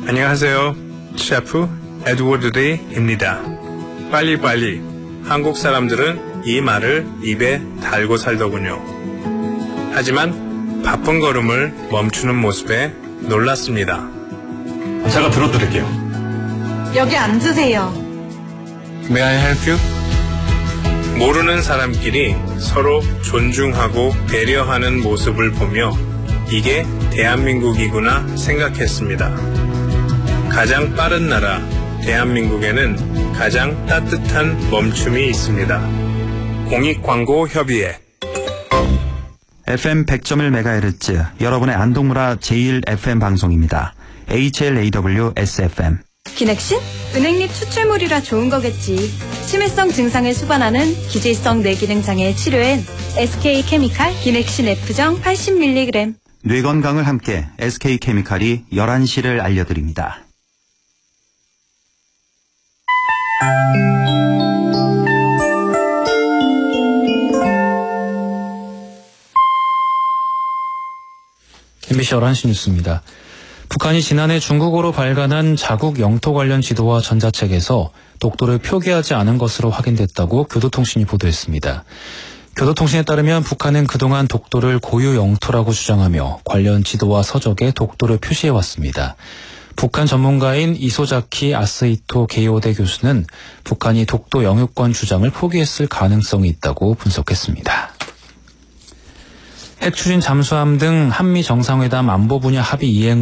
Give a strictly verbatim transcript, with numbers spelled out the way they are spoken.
안녕하세요. 셰프 에드워드 데이입니다. 빨리빨리. 한국 사람들은 이 말을 입에 달고 살더군요. 하지만 바쁜 걸음을 멈추는 모습에 놀랐습니다. 제가 들어드릴게요. 여기 앉으세요. May I help you? 모르는 사람끼리 서로 존중하고 배려하는 모습을 보며 이게 대한민국이구나 생각했습니다. 가장 빠른 나라 대한민국에는 가장 따뜻한 멈춤이 있습니다. 공익광고협의회 에프엠 백 점 일 메가헤르츠 여러분의 안동무라 제일 에프엠 방송입니다. 에이치엘에이더블유 에스에프엠. 기넥신? 은행잎 추출물이라 좋은 거겠지. 치매성 증상을 수반하는 기질성 뇌기능 장애 치료엔 에스케이케미칼 기넥신 F정 팔십 밀리그램. 뇌 건강을 함께 에스케이케미칼이 열한 시를 알려드립니다. 엠비씨 열한 시 뉴스입니다. 북한이 지난해 중국어로 발간한 자국 영토 관련 지도와 전자책에서 독도를 표기하지 않은 것으로 확인됐다고 교도통신이 보도했습니다. 교도통신에 따르면 북한은 그동안 독도를 고유 영토라고 주장하며 관련 지도와 서적에 독도를 표시해왔습니다. 북한 전문가인 이소자키 아스히토 게이오대 교수는 북한이 독도 영유권 주장을 포기했을 가능성이 있다고 분석했습니다. 핵 추진 잠수함 등 한미 정상회담 안보 분야 합의 이행